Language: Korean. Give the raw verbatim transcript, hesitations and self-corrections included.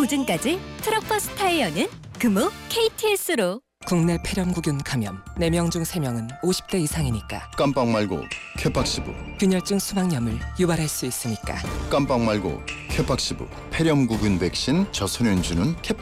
보증까지 트럭버스 타이어는 금호 케이티에스로. 국내 폐렴구균 감염 네 명 중 세 명은 오십 대 이상이니까. 깜빡 말고 쾌팍시브. 균열증 수막염을 유발할 수 있으니까. 깜빡 말고 쾌팍시브. 폐렴구균 백신 저소년주는 쾌팍